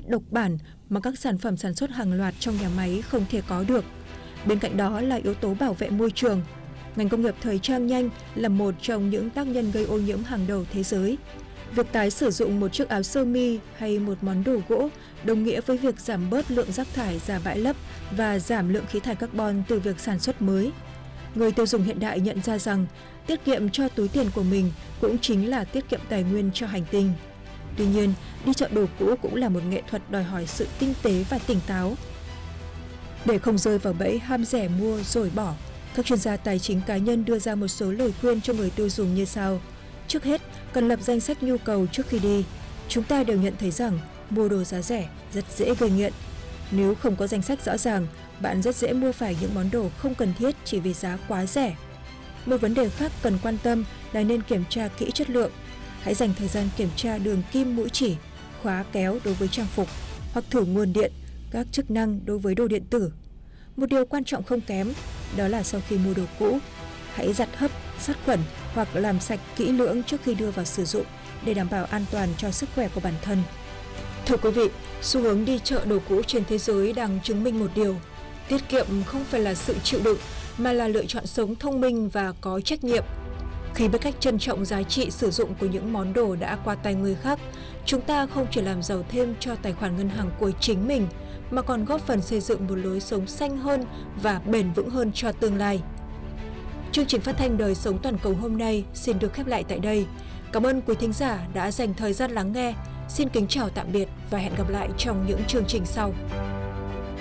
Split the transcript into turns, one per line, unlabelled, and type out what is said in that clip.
độc bản mà các sản phẩm sản xuất hàng loạt trong nhà máy không thể có được. Bên cạnh đó là yếu tố bảo vệ môi trường. Ngành công nghiệp thời trang nhanh là một trong những tác nhân gây ô nhiễm hàng đầu thế giới. Việc tái sử dụng một chiếc áo sơ mi hay một món đồ gỗ đồng nghĩa với việc giảm bớt lượng rác thải ra bãi lấp và giảm lượng khí thải carbon từ việc sản xuất mới. Người tiêu dùng hiện đại nhận ra rằng tiết kiệm cho túi tiền của mình cũng chính là tiết kiệm tài nguyên cho hành tinh. Tuy nhiên, đi chợ đồ cũ cũng là một nghệ thuật đòi hỏi sự tinh tế và tỉnh táo. Để không rơi vào bẫy ham rẻ mua rồi bỏ, các chuyên gia tài chính cá nhân đưa ra một số lời khuyên cho người tiêu dùng như sau. Trước hết, cần lập danh sách nhu cầu trước khi đi. Chúng ta đều nhận thấy rằng mua đồ giá rẻ rất dễ gây nghiện. Nếu không có danh sách rõ ràng, bạn rất dễ mua phải những món đồ không cần thiết chỉ vì giá quá rẻ. Một vấn đề khác cần quan tâm là nên kiểm tra kỹ chất lượng. Hãy dành thời gian kiểm tra đường kim mũi chỉ, khóa kéo đối với trang phục, hoặc thử nguồn điện, các chức năng đối với đồ điện tử. Một điều quan trọng không kém, đó là sau khi mua đồ cũ, hãy giặt hấp, sát khuẩn hoặc làm sạch kỹ lưỡng trước khi đưa vào sử dụng để đảm bảo an toàn cho sức khỏe của bản thân. Thưa quý vị, xu hướng đi chợ đồ cũ trên thế giới đang chứng minh một điều. Tiết kiệm không phải là sự chịu đựng, mà là lựa chọn sống thông minh và có trách nhiệm. Khi biết cách trân trọng giá trị sử dụng của những món đồ đã qua tay người khác, chúng ta không chỉ làm giàu thêm cho tài khoản ngân hàng của chính mình, mà còn góp phần xây dựng một lối sống xanh hơn và bền vững hơn cho tương lai. Chương trình phát thanh Đời sống toàn cầu hôm nay xin được khép lại tại đây. Cảm ơn quý thính giả đã dành thời gian lắng nghe. Xin kính chào tạm biệt và hẹn gặp lại trong những chương trình sau.